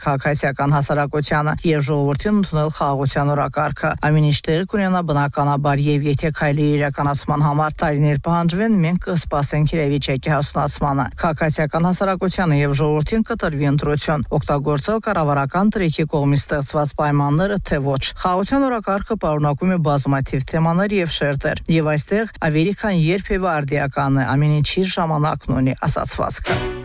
քաղաքացիական հասարակությանը եւ ժողովրդին ընդունել խաղաղության օրակարգը։ Ամեն ինչ տեղի կունենա բնականաբար եւ եթե քայլի իրականացման համար տարիներ պահանջվեն, մենք կսպասենք իրավիճակի հասունացմանը։ Քաղաքացիական հասարակությանը եւ ժողովրդին կտրվի ընտրություն, օգտագործել կառավարական տրիքի կողմից ստեղծված պայմանները թե ոչ։ Խաղաղության օրակարգը պարունակում է բազմաթիվ թեմաներ եւ շերտեր, եւ այստեղ ավելի քան երբևէ արդիական է ամեն ինչի ժամանակն ունի ասացվածքը։